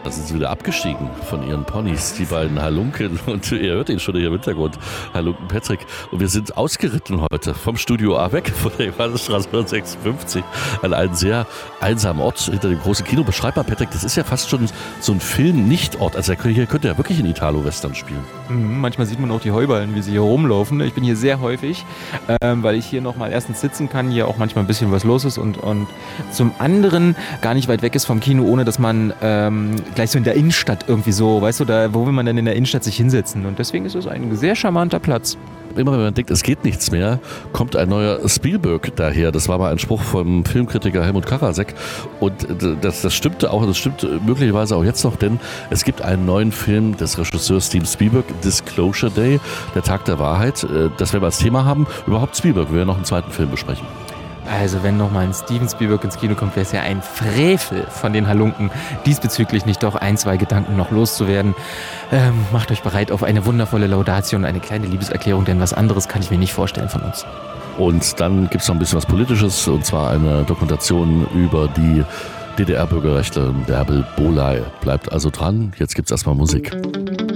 Da sind sie wieder abgestiegen von ihren Ponys, die beiden Halunken. Und ihr hört ihn schon hier im Hintergrund, Halunken Patrick. Und wir sind ausgeritten heute vom Studio A weg, von der Johannesstraße 156, an einen sehr einsamen Ort hinter dem großen Kino. Beschreib mal, Patrick, das ist ja fast schon so ein Film-Nicht-Ort. Also hier könnte ja wirklich in Italo-Western spielen. Manchmal sieht man auch die Heuballen, wie sie hier rumlaufen. Ich bin hier sehr häufig, weil ich hier nochmal erstens sitzen kann, hier auch manchmal ein bisschen was los ist und zum anderen gar nicht weit weg ist vom Kino, ohne dass man gleich so in der Innenstadt irgendwie so, weißt du, da, wo will man denn in der Innenstadt sich hinsetzen? Und deswegen ist es ein sehr charmanter Platz. Immer wenn man denkt, es geht nichts mehr, kommt ein neuer Spielberg daher. Das war mal ein Spruch vom Filmkritiker Helmut Karasek. Und das stimmte auch, das stimmt möglicherweise auch jetzt noch, denn es gibt einen neuen Film des Regisseurs Steven Spielberg, Disclosure Day, der Tag der Wahrheit. Das werden wir als Thema haben. Überhaupt Spielberg, wir werden noch einen zweiten Film besprechen. Also wenn nochmal ein Steven Spielberg ins Kino kommt, wäre es ja ein Frevel von den Halunken, diesbezüglich nicht doch ein, zwei Gedanken noch loszuwerden. Macht euch bereit auf eine wundervolle Laudatio und eine kleine Liebeserklärung, denn was anderes kann ich mir nicht vorstellen von uns. Und dann gibt es noch ein bisschen was Politisches, und zwar eine Dokumentation über die DDR-Bürgerrechtlerin Bärbel Bohley. Bleibt also dran, jetzt gibt es erstmal Musik.